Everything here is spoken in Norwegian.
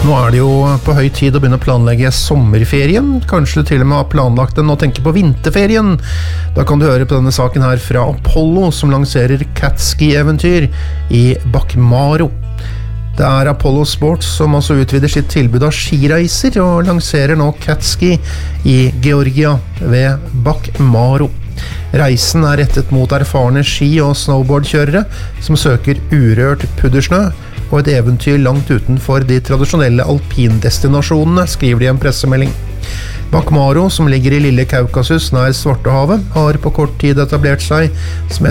Nå det jo på høy tid å begynne å planlegge sommerferien. Kanskje du til og med har planlagt den og tenker på vinterferien. Da kan du høre på denne saken her fra Apollo, som lanserer catski-eventyr i Bakmaro. Det Apollo Sports som også utvider sitt tilbud av skireiser og lanserer nå catski i Georgia ved Bakmaro. Reisen rettet mot erfarne ski- og snowboardkjørere som søker urørt puddersnø og et eventyr langt utenfor de tradisjonelle alpindestinasjonene, skriver de i en pressemelding. Bakmaro, som ligger i Lille Kaukasus nær Svartehavet, har på kort tid etablert seg som